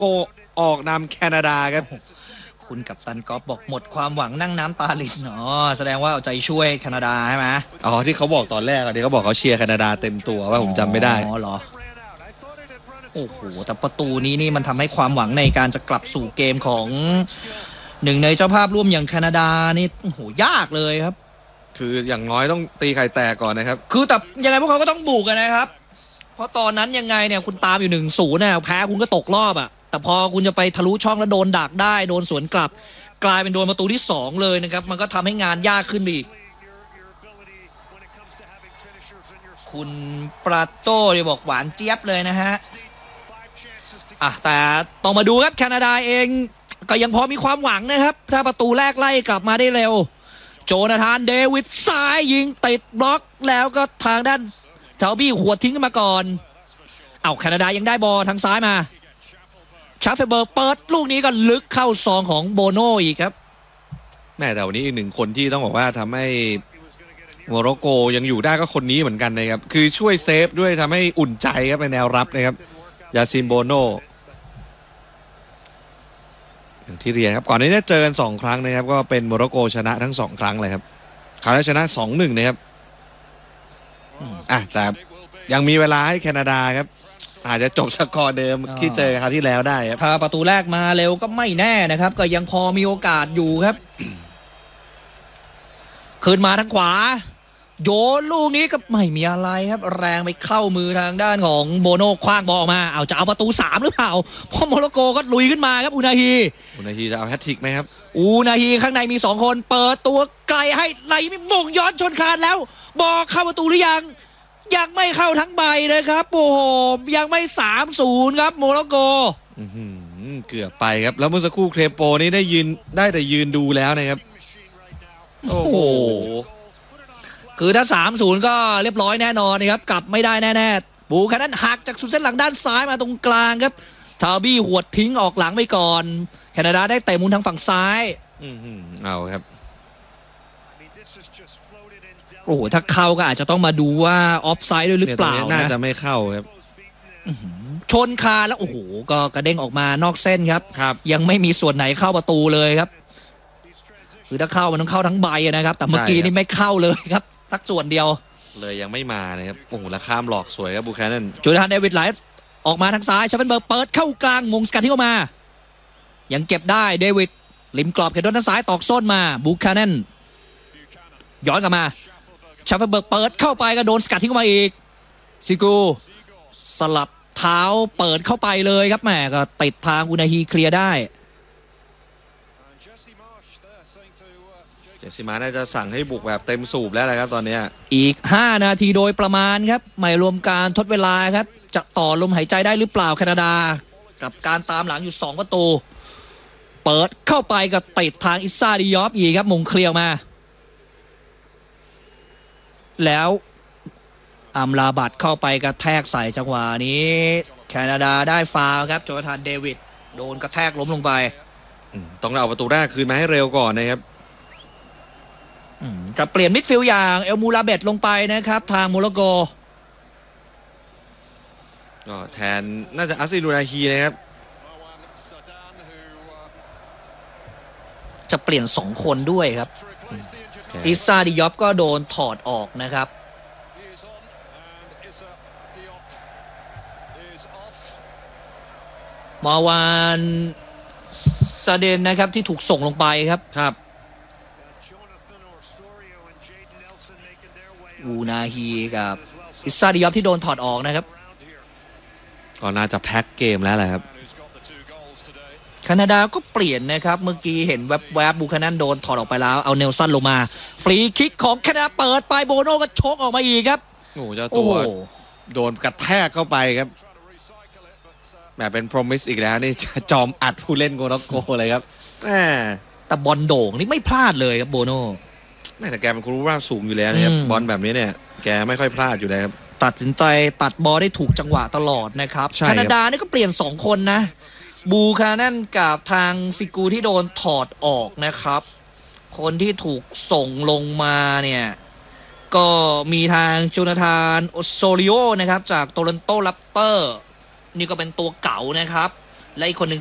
โกออกนำแคนาดาครับคุณกัปตันกอล์ฟบอกหมดความหวังนั่งน้ำตาลินแสดงว่าเอาใจช่วยแคนาดาใช่ไหมที่เขาบอกตอนแรกที่เขาบอกเขาเชียร์แคนาดาเต็มตัวว่าผมจำไม่ได้เหรอโอ้โหแต่ประตูนี้นี่มันทำให้ความหวังในการจะกลับสู่เกมของหนึ่งในเจ้าภาพร่วมอย่างแคนาดานี่โอ้โหยากเลยครับคืออย่างน้อยต้องตีไข่แตกก่อนนะครับคือแต่ยังไงพวกเขาก็ต้องบุกกันนะครับเพราะตอนนั้นยังไงเนี่ยคุณตามอยู่1-0เนี่ยแพ้คุณก็ตกรอบอ่ะแต่พอคุณจะไปทะลุช่องแล้วโดนดักได้โดนสวนกลับกลายเป็นโดนประตูที่2เลยนะครับมันก็ทำให้งานยากขึ้นอีกคุณปราโต้เนี่ยบอกหวานเจี๊ยบเลยนะฮะแต่ต้องมาดูครับแคนาดาเองก็ยังพอมีความหวังนะครับถ้าประตูแรกไล่กลับมาได้เร็วโจนาธานเดวิดซ้ายยิงติดบล็อกแล้วก็ทางด้านเจ้าบี้หัวทิ้งขึ้นมาก่อนแคนาดายังได้บอลทางซ้ายมาชาเฟเบอร์เปิดลูกนี้ก็ลึกเข้าซองของโบโน่อีกครับแม่แต่วันนี้อีกหนึ่งคนที่ต้องบอกว่าทำให้โมร็อกโกยังอยู่ได้ก็คนนี้เหมือนกันนะครับคือช่วยเซฟด้วยทำให้อุ่นใจครับในแนวรับนะครับยาซินโบโน่อย่างที่เรียนครับก่อนหน้านี้เจอกัน2 ครั้งนะครับก็เป็นโมร็อกโกชนะทั้ง2 ครั้งเลยครับคราวนี้ชนะ 2-1 นะครับแต่ยังมีเวลาให้แคนาดาครับอาจจะจบสกอร์เดิมที่เจอคราวที่แล้วได้ครับถ้าประตูแรกมาเร็วก็ไม่แน่นะครับก็ยังพอมีโอกาสอยู่ครับขึ้นมาทางขวาโยนลูกนี้ก็ไม่มีอะไรครับแรงไปเข้ามือทางด้านของโบโน่คว้างบอลออกมาจะเอาประตู3หรือเปล่าเพราะโมร็อกโกก็ลุยขึ้นมาครับอูนาฮีจะเอาแฮตทริกไหมครับอูนาฮีข้างในมี2 คนเปิดตัวไกลให้ไหลมงย้อนชนคานแล้วบอลเข้าประตูหรือยังไม่เข้าทั้งใบนะครับโอ้โหยังไม่ 3-0 ครับโมร็อกโกเกือบไปครับแล้วเมื่อสักครู่เครโปนี่ได้แต่ยืนดูแล้วนะครับโอ้โหคือถ้า 3-0 ก็เรียบร้อยแน่นอนนะครับกลับไม่ได้แน่ๆบูแคนนั้นหักจากสุดเส้นหลังด้านซ้ายมาตรงกลางครับทาบี้หัวทิ้งออกหลังไปก่อนแคนาดาได้เตะมุมทางฝั่งซ้ายเอาครับโอ้โหถ้าเข้าก็อาจจะต้องมาดูว่าออฟไซด์ด้วยหรือเปล่าน่าจะไม่เข้าครับชนคาแล้วโอ้โหก็กระเด้งออกมานอกเส้นครับยังไม่มีส่วนไหนเข้าประตูเลยครับคือถ้าเข้ามันต้องเข้าทั้งใบนะครับแต่เมื่อกี้นี่ไม่เข้าเลยครับสักส่วนเดียวเลยยังไม่มานะครับโอ้โหแล้วข้ามหลอกสวยครับบูแคนนันจูนาธานเดวิดไหลออกมาทางซ้ายชาเฟนเบิร์กเปิดเข้ากลางมงสกัดที่เข้ามายังเก็บได้เดวิดริมกรอบเขตโดนด้านซ้ายตอกส้นมาบูแคนนันย้อนกลับมาชาเฟนเบิร์กเปิดเข้าไปก็โดนสกัดที่เข้ามาอีกซิกูสลับเท้าเปิดเข้าไปเลยครับแหมก็ติดทางอุนาฮีเคลียร์ได้เจสซิมาน่าจะสั่งให้บุกแบบเต็มสูบแล้วนะครับตอนนี้อีก5 นาทีโดยประมาณครับไม่รวมการทดเวลาครับจะต่อลมหายใจได้หรือเปล่าแคนาดากับการตามหลังอยู่2 ประตูเปิดเข้าไปก็ติดทางอิซาดิยอฟอีกครับมงเคลียร์มาแล้วอัมลาบัตเข้าไปกระแทกใส่จังหวะนี้แคนาดาได้ฟาวล์ครับโจนาธานเดวิดโดนกระแทกล้มลงไปต้องเอาประตูแรกคืนมาให้เร็วก่อนนะครับจะเปลี่ยนมิดฟิลด์อย่างเอลมูราเบตลงไปนะครับทางโมร็อกโกก็แทนน่าจะอัสซินูนาฮีนะครับจะเปลี่ยน2 คนด้วยครับอิซาดิยอฟก็โดนถอดออกนะครับมาวานซาเดนนะครับที่ถูกส่งลงไปครับอูนาฮีกับอิซาดิยอฟที่โดนถอดออกนะครับก็น่าจะแพ็คเกมแล้วแหละครับแคนาดาก็เปลี่ยนนะครับเมื่อกี้เห็นแวบบูคานันโดนถอดออกไปแล้วเอาเนลสันลงมาฟรีคิกของแคนาดาเปิดไปโบโน่ก็ชกออกมาอีกครับโอ้เจ้าตัวโดนกระแทกเข้าไปครับแบบเป็น promise อีกแล้วนี่จะจอมอัดผู้เล่นโมร็อกโกเลยครับแต่บอลโด่งนี่ไม่พลาดเลยครับโบโน่แต่แกเป็นคนรูปร่างสูงอยู่แล้วนะครับบอลแบบนี้เนี่ยแกไม่ค่อยพลาดอยู่แล้วครับตัดสินใจตัดบอลได้ถูกจังหวะตลอดนะครับแคนาดานี่ก็เปลี่ยน2 คนนะบูคานันกับทางซิกูที่โดนถอดออกนะครับคนที่ถูกส่งลงมาเนี่ยก็มีทางโจนาธานโอโซริโอนะครับจากโตรอนโตแรปเตอร์นี่ก็เป็นตัวเก่านะครับและอีกคนหนึ่ง